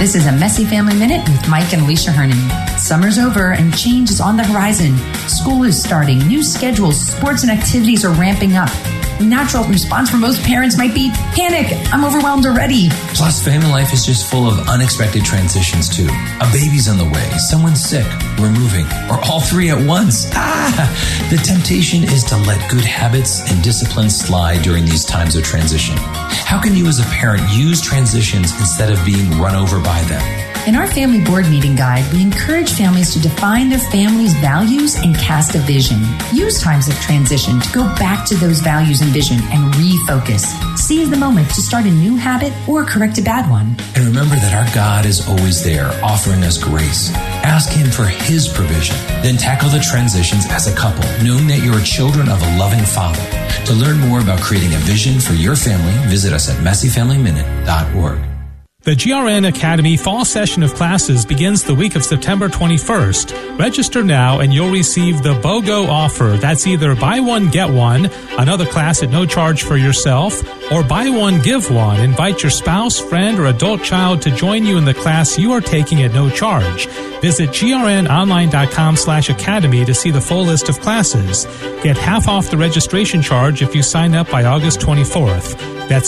This is a Messy Family Minute with Mike and Alicia Hernon. Summer's over and change is on the horizon. School is starting, new schedules, sports and activities are ramping up. The natural response for most parents might be panic. I'm overwhelmed already. Plus, family life is just full of unexpected transitions too. A baby's on the way, someone's sick, we're moving, or all three at once. The temptation is to let good habits and discipline slide during these times of transition. How can you as a parent use transitions instead of being run over by them? In our family board meeting guide, we encourage families to define their family's values and cast a vision. Use times of transition to go back to those values and vision and refocus. Seize the moment to start a new habit or correct a bad one. And remember that our God is always there, offering us grace. Ask Him for His provision. Then tackle the transitions as a couple, knowing that you are children of a loving Father. To learn more about creating a vision for your family, visit us at messyfamilyminute.org. The GRN Academy fall session of classes begins the week of September 21st. Register now and you'll receive the BOGO offer. That's either buy one, get one, another class at no charge for yourself, or buy one, give one. Invite your spouse, friend, or adult child to join you in the class you are taking at no charge. Visit grnonline.com/academy to see the full list of classes. Get half off the registration charge if you sign up by August 24th. That's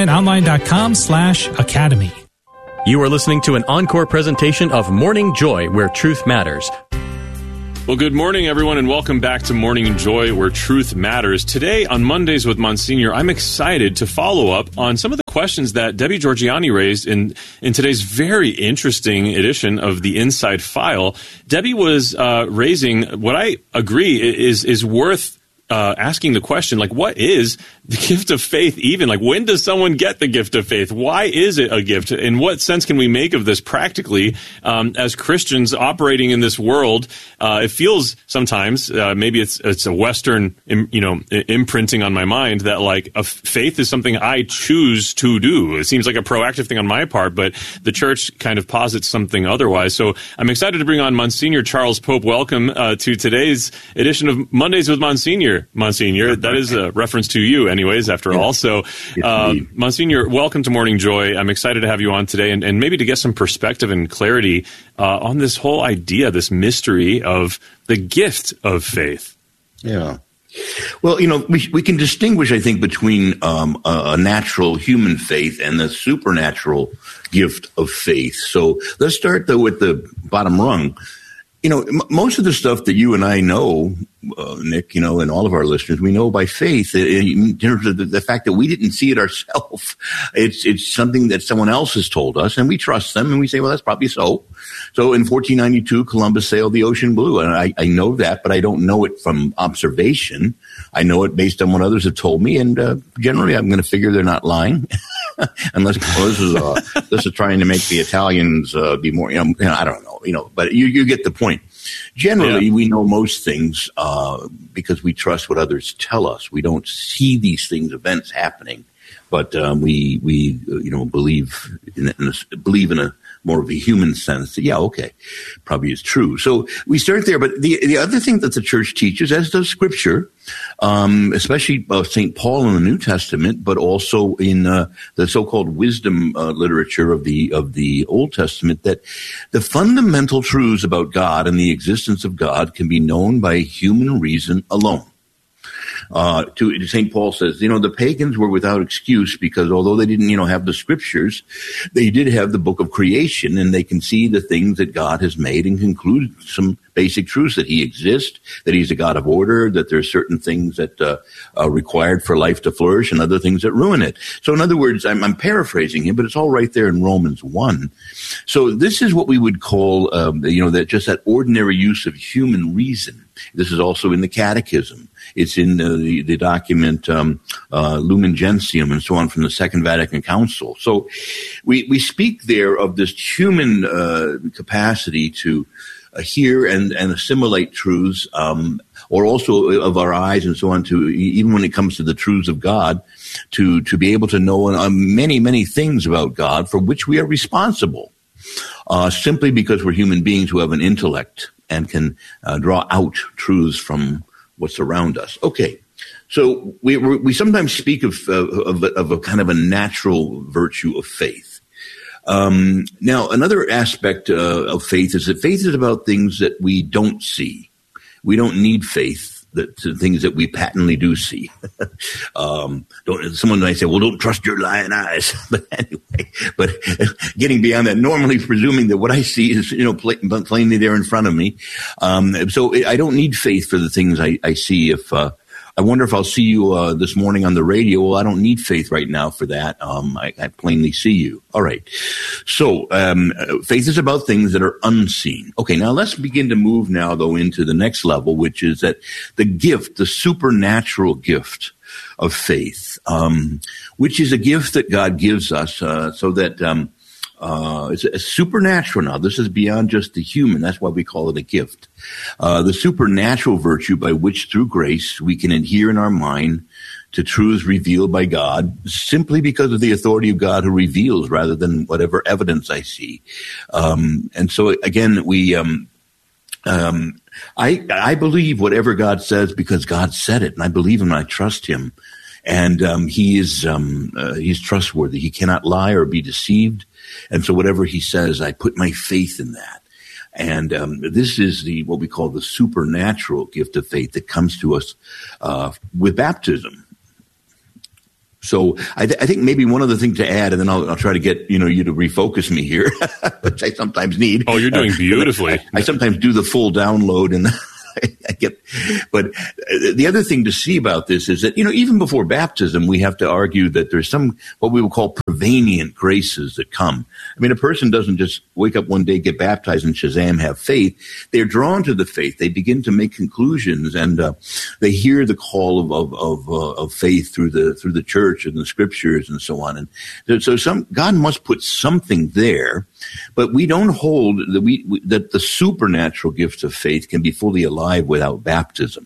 grnonline.com/academy. You are listening to an encore presentation of Morning Joy, where truth matters. Well, good morning, everyone, and welcome back to Morning Joy, where truth matters. Today, on Mondays with Monsignor, I'm excited to follow up on some of the questions that Debbie Georgianni raised in today's very interesting edition of the Inside File. Debbie was raising what I agree is worth asking the question, like, what is the gift of faith even? Like, when does someone get the gift of faith? Why is it a gift? In what sense can we make of this practically as Christians operating in this world? It feels sometimes, maybe it's a Western, imprinting on my mind that, like, faith is something I choose to do. It seems like a proactive thing on my part, but the church kind of posits something otherwise. So I'm excited to bring on Monsignor Charles Pope. Welcome to today's edition of Mondays with Monsignor. Monsignor, that is a reference to you anyways, after all. So, Monsignor, welcome to Morning Joy. I'm excited to have you on today and maybe to get some perspective and clarity on this whole idea, this mystery of the gift of faith. Yeah. Well, we can distinguish, I think, between a natural human faith and the supernatural gift of faith. So let's start, though, with the bottom rung. Most of the stuff that you and I know, Nick, and all of our listeners, we know by faith in terms of the fact that we didn't see it ourselves. It's something that someone else has told us, and we trust them, and we say, well, that's probably so. So in 1492, Columbus sailed the ocean blue, and I know that, but I don't know it from observation. I know it based on what others have told me, and generally I'm going to figure they're not lying. Unless this is trying to make the Italians be more, I don't know, but you get the point. Generally, we know most things because we trust what others tell us. We don't see these things, events happening, but we believe in a more of a human sense that, probably is true. So we start there. But the other thing that the church teaches, as does Scripture, especially St. Paul in the New Testament, but also in the so-called wisdom literature of the Old Testament, that the fundamental truths about God and the existence of God can be known by human reason alone. To St. Paul says, the pagans were without excuse because although they didn't, have the scriptures, they did have the book of creation, and they can see the things that God has made and conclude some basic truths, that he exists, that he's a God of order, that there's certain things that are required for life to flourish and other things that ruin it. So in other words, I'm paraphrasing him, but it's all right there in Romans 1. So this is what we would call, that ordinary use of human reason. This is also in the Catechism. It's in the document Lumen Gentium and so on from the Second Vatican Council. So we speak there of this human capacity to hear and assimilate truths, or also of our eyes and so on, to even when it comes to the truths of God, to be able to know many, many things about God for which we are responsible, simply because we're human beings who have an intellect and can draw out truths from what's around us. Okay, so we sometimes speak of a kind of a natural virtue of faith. Now, another aspect of faith is that faith is about things that we don't see. We don't need faith to things that we patently do see. Someone might say, well, don't trust your lying eyes. But anyway, but getting beyond that, normally presuming that what I see is, plainly there in front of me. So I don't need faith for the things I see. If I wonder if I'll see you this morning on the radio. Well, I don't need faith right now for that. I plainly see you. All right. So faith is about things that are unseen. Okay, now let's begin to move now, though, into the next level, which is that the supernatural gift of faith, which is a gift that God gives us so that it's a supernatural now. This is beyond just the human. That's why we call it a gift. The supernatural virtue by which, through grace, we can adhere in our mind to truths revealed by God simply because of the authority of God who reveals rather than whatever evidence I see. And so, again, I believe whatever God says because God said it, and I believe him and I trust him. And he's trustworthy. He cannot lie or be deceived. And so whatever he says, I put my faith in that. And this is what we call the supernatural gift of faith that comes to us with baptism. So I think maybe one other thing to add, and then I'll try to get you to refocus me here, which I sometimes need. Oh, you're doing beautifully. I sometimes do the full download and but the other thing to see about this is that, even before baptism, we have to argue that there's some, what we would call prevenient graces that come. I mean, a person doesn't just wake up one day, get baptized, and shazam, have faith. They're drawn to the faith. They begin to make conclusions, and they hear the call of faith through the church and the scriptures and so on. And so God must put something there, but we don't hold that the supernatural gifts of faith can be fully alive without baptism.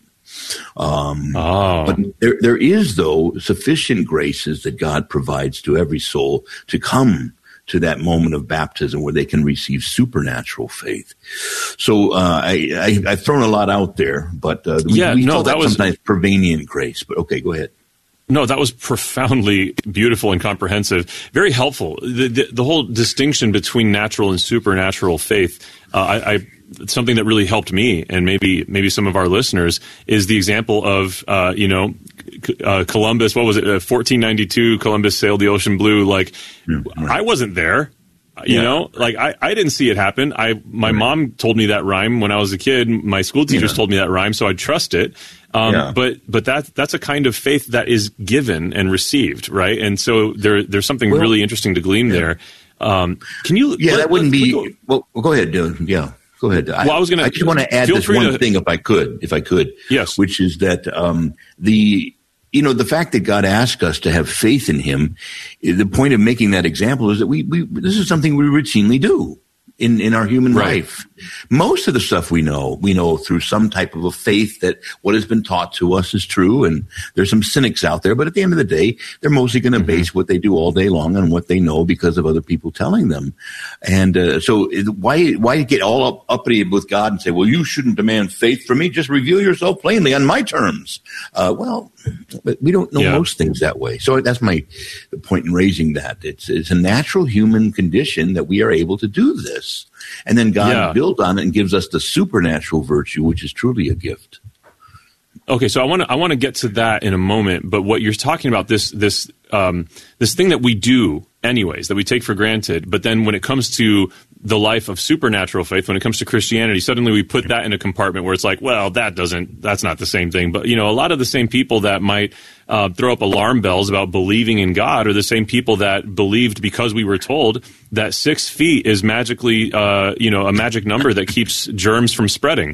But there is, though, sufficient graces that God provides to every soul to come to that moment of baptism where they can receive supernatural faith. So I've thrown a lot out there, but we call that sometimes prevenient grace. But okay, go ahead. No, that was profoundly beautiful and comprehensive. Very helpful. The whole distinction between natural and supernatural faith, something that really helped me and maybe some of our listeners is the example of, Columbus. What was it? 1492, Columbus sailed the ocean blue. Like, I wasn't there. I didn't see it happen. My mom told me that rhyme when I was a kid. My school teachers told me that rhyme, so I trust it. But that's a kind of faith that is given and received, right? And so there's something really interesting to glean there. Can you? Yeah, that wouldn't be. Well, go ahead, Dylan. Yeah. Go ahead. Well, I just want to add this one thing, if I could. Yes. Which is that the fact that God asked us to have faith in him, the point of making that example is that this is something we routinely do in our human life. Most of the stuff we know through some type of a faith that what has been taught to us is true. And there's some cynics out there, but at the end of the day, they're mostly going to base what they do all day long on what they know because of other people telling them. And so why get all uppity with God and say, well, you shouldn't demand faith from me. Just reveal yourself plainly on my terms. But we don't know most things that way. So that's my point in raising that. It's a natural human condition that we are able to do this. And then God builds on it and gives us the supernatural virtue, which is truly a gift. Okay, so I want to get to that in a moment. But what you're talking about, this thing that we do anyways, that we take for granted, but then when it comes to the life of supernatural faith, when it comes to Christianity, suddenly we put that in a compartment where it's like, well, that's not the same thing. But, a lot of the same people that might throw up alarm bells about believing in God are the same people that believed because we were told that 6 feet is magically, a magic number that keeps germs from spreading.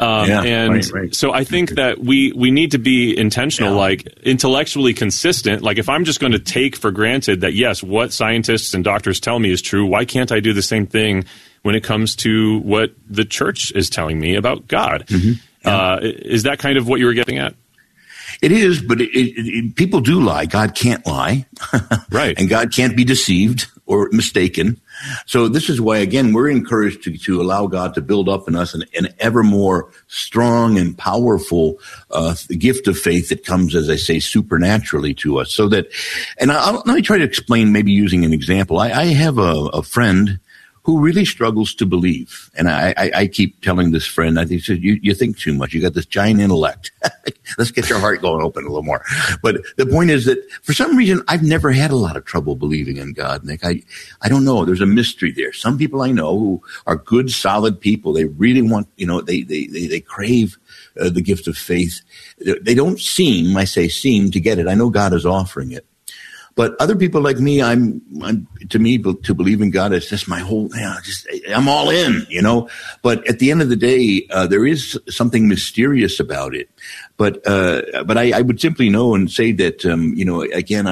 So I think that we need to be intentional, like intellectually consistent. Like if I'm just going to take for granted that, yes, what scientists and doctors tell me is true, why can't I do the same thing when it comes to what the church is telling me about God? Is that kind of what you were getting at? It is, but people do lie. God can't lie. Right. And God can't be deceived or mistaken. So this is why, again, we're encouraged to allow God to build up in us an ever more strong and powerful gift of faith that comes, as I say, supernaturally to us. So that, and let me try to explain, maybe using an example. I have a friend who really struggles to believe. And I keep telling this friend, I think, you think too much. You got this giant intellect. Let's get your heart going open a little more. But the point is that for some reason, I've never had a lot of trouble believing in God, Nick. I don't know. There's a mystery there. Some people I know who are good, solid people. They really want, they crave the gift of faith. They don't seem to get it. I know God is offering it. But other people like me, to believe in God is just my whole, I'm all in, But at the end of the day, there is something mysterious about it. But I would simply know and say that, again,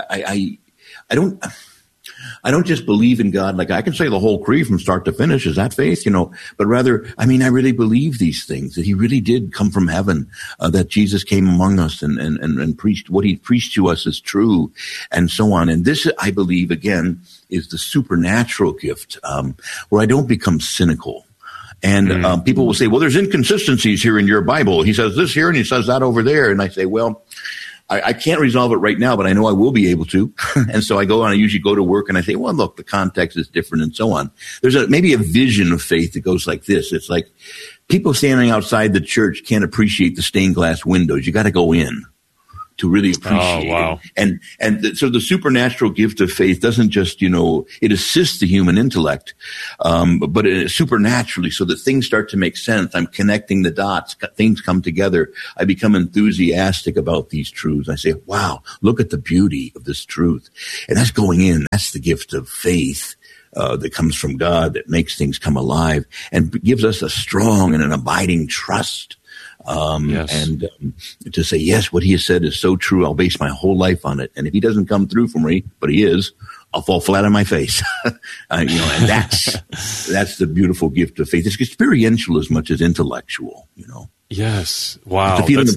I don't just believe in God. Like I can say the whole creed from start to finish. Is that faith? But rather, I really believe these things, that he really did come from heaven, that Jesus came among us and preached what he preached to us is true, and so on. And this, I believe, again, is the supernatural gift, where I don't become cynical. And people will say, well, there's inconsistencies here in your Bible. He says this here and he says that over there. And I say, well, I can't resolve it right now, but I know I will be able to. And so I usually go to work and I say, well, look, the context is different and so on. There's maybe a vision of faith that goes like this. It's like people standing outside the church can't appreciate the stained glass windows. You got to go in to really appreciate it. And so the supernatural gift of faith doesn't just, it assists the human intellect, but it supernaturally, so that things start to make sense. I'm connecting the dots, things come together. I become enthusiastic about these truths. I say, wow, look at the beauty of this truth. And that's going in. That's the gift of faith. That comes from God, that makes things come alive and gives us a strong and an abiding trust. And to say, yes, what he has said is so true. I'll base my whole life on it. And if he doesn't come through for me, but he is, I'll fall flat on my face. And that's the beautiful gift of faith. It's experiential as much as intellectual, Yes. Wow. It's a feeling of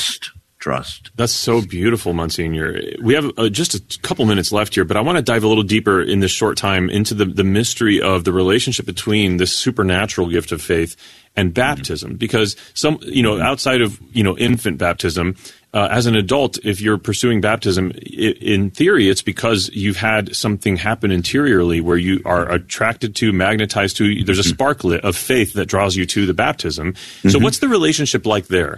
trust. That's so beautiful, Monsignor. We have just a couple minutes left here, but I want to dive a little deeper in this short time into the mystery of the relationship between this supernatural gift of faith and baptism, because outside of, infant baptism, as an adult, if you're pursuing baptism, in theory, it's because you've had something happen interiorly where you are attracted to, magnetized to, there's a spark lit of faith that draws you to the baptism. So what's the relationship like there?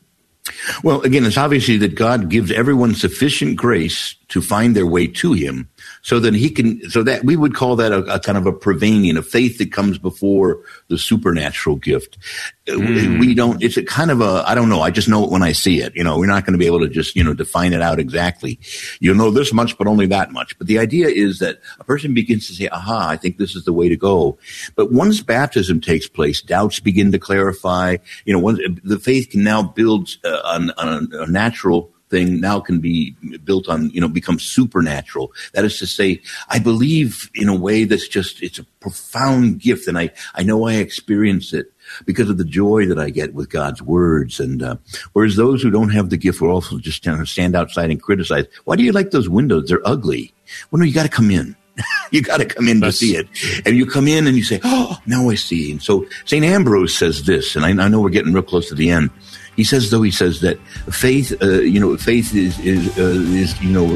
Well, again, it's obviously that God gives everyone sufficient grace to find their way to him, so that we would call that a kind of a Prevenient, a faith that comes before the supernatural gift. It's a kind of I don't know. I just know it when I see it. We're not going to be able to just, define it out exactly. You'll know this much, but only that much. But the idea is that a person begins to say, aha, I think this is the way to go. But once baptism takes place, doubts begin to clarify. The faith can now build on a natural thing, now can be built on, become supernatural. That is to say, I believe in a way that's it's a profound gift, and I know I experience it because of the joy that I get with God's words. And whereas those who don't have the gift will also just stand outside and criticize. Why do you like those windows? They're ugly. Well, no, you got to come in. You got to come in to see it. And you come in and you say, oh, now I see. And so St. Ambrose says this, and I know we're getting real close to the end. He says that faith, faith is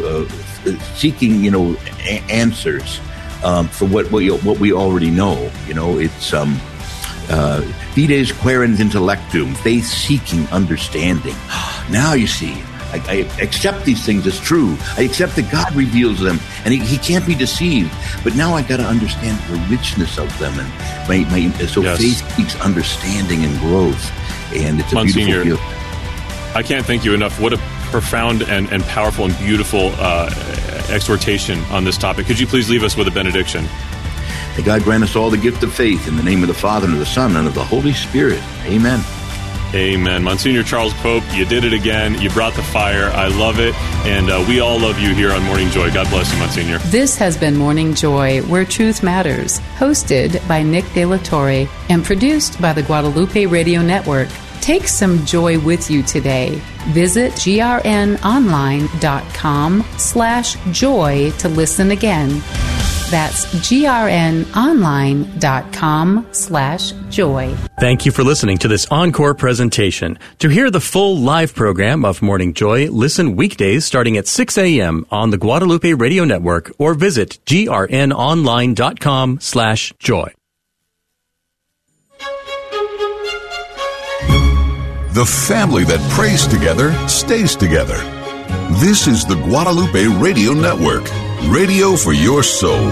seeking, answers for what we already know. It's fides querens intellectum, faith seeking understanding. Now you see, I accept these things as true. I accept that God reveals them, and he can't be deceived. But now I've got to understand the richness of them, and faith seeks understanding and growth. And it's a Monsignor, beautiful gift. I can't thank you enough. What a profound and powerful and beautiful exhortation on this topic. Could you please leave us with a benediction? May God grant us all the gift of faith in the name of the Father, and of the Son, and of the Holy Spirit. Amen. Amen. Monsignor Charles Pope, you did it again. You brought the fire. I love it. And we all love you here on Morning Joy. God bless you, Monsignor. This has been Morning Joy, where truth matters. Hosted by Nick De La Torre and produced by the Guadalupe Radio Network. Take some joy with you today. Visit grnonline.com/joy to listen again. That's grnonline.com/joy. Thank you for listening to this encore presentation. To hear the full live program of Morning Joy, listen weekdays starting at 6 a.m. on the Guadalupe Radio Network or visit grnonline.com/joy. The family that prays together stays together. This is the Guadalupe Radio Network, radio for your soul.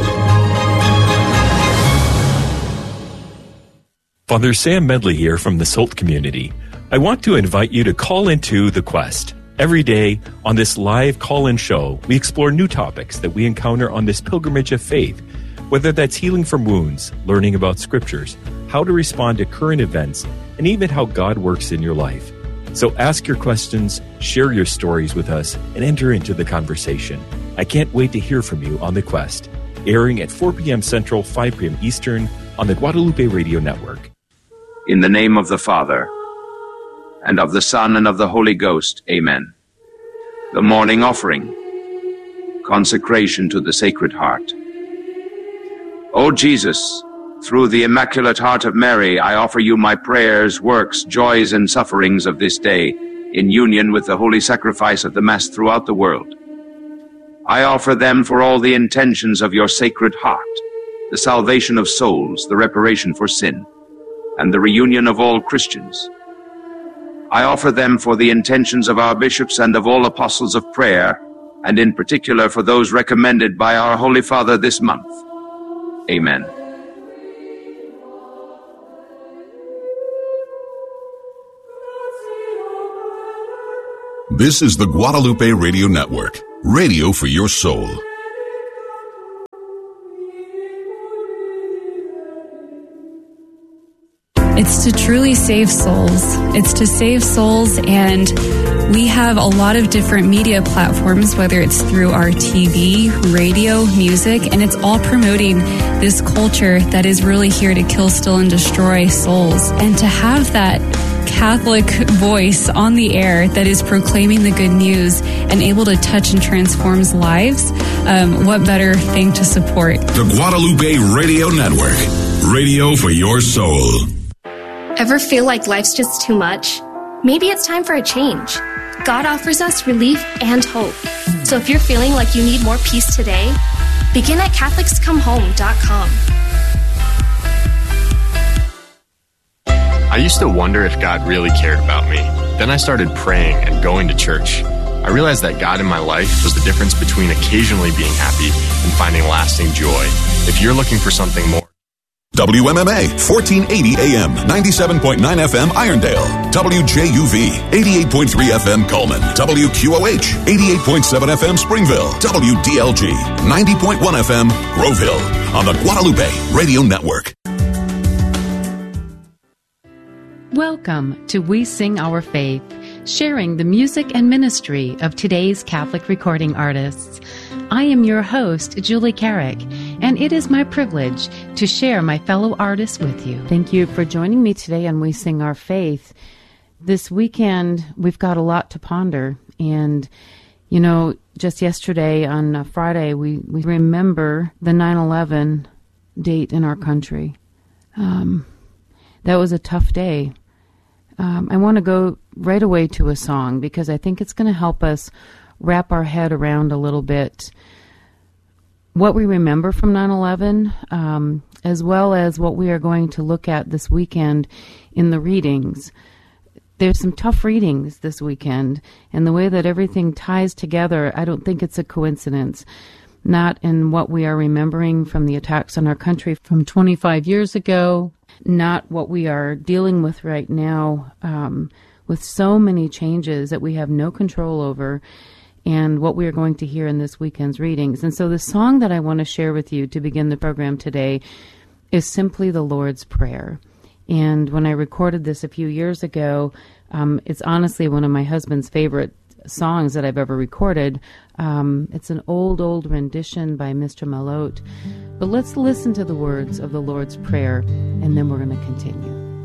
Father Sam Medley here from the SOLT community. I want to invite you to call into The Quest. Every day on this live call-in show, we explore new topics that we encounter on this pilgrimage of faith, whether that's healing from wounds, learning about scriptures, how to respond to current events, and even how God works in your life. So ask your questions, share your stories with us, and enter into the conversation. I can't wait to hear from you on The Quest, airing at 4 p.m. Central, 5 p.m. Eastern on the Guadalupe Radio Network. In the name of the Father, and of the Son, and of the Holy Ghost, amen. The morning offering, consecration to the Sacred Heart. O Jesus, through the Immaculate Heart of Mary, I offer you my prayers, works, joys, and sufferings of this day, in union with the holy sacrifice of the Mass throughout the world. I offer them for all the intentions of your Sacred Heart, the salvation of souls, the reparation for sin, and the reunion of all Christians. I offer them for the intentions of our bishops and of all apostles of prayer, and in particular for those recommended by our Holy Father this month. Amen. This is the Guadalupe Radio Network, radio for your soul. It's to truly save souls. It's to save souls, and we have a lot of different media platforms, whether it's through our TV, radio, music, and it's all promoting this culture that is really here to kill, steal, and destroy souls. And to have that Catholic voice on the air that is proclaiming the good news and able to touch and transform lives, what better thing to support? The Guadalupe Radio Network, radio for your soul. Ever feel like life's just too much? Maybe it's time for a change. God offers us relief and hope. So if you're feeling like you need more peace today, begin at CatholicsComeHome.com. I used to wonder if God really cared about me. Then I started praying and going to church. I realized that God in my life was the difference between occasionally being happy and finding lasting joy. If you're looking for something more, WMMA, 1480 AM, 97.9 FM Irondale. WJUV, 88.3 FM Coleman. WQOH, 88.7 FM Springville. WDLG, 90.1 FM Grove Hill. On the Guadalupe Radio Network. Welcome to We Sing Our Faith, sharing the music and ministry of today's Catholic recording artists. I am your host, Julie Carrick, and it is my privilege to share my fellow artists with you. Thank you for joining me today on We Sing Our Faith. This weekend, we've got a lot to ponder, and, you know, just yesterday on Friday, we remember the 9/11 date in our country. That was a tough day. I want to go right away to a song because I think it's going to help us wrap our head around a little bit what we remember from 9/11, as well as what we are going to look at this weekend in the readings. There's some tough readings this weekend, and the way that everything ties together, I don't think it's a coincidence. Not in what we are remembering from the attacks on our country from 25 years ago, not what we are dealing with right now, with so many changes that we have no control over, and what we are going to hear in this weekend's readings. And so the song that I want to share with you to begin the program today is simply the Lord's Prayer. And when I recorded this a few years ago, it's honestly one of my husband's favorite songs that I've ever recorded. It's an old rendition by Mr. Malot. But let's listen to the words of the Lord's Prayer, and then we're going to continue.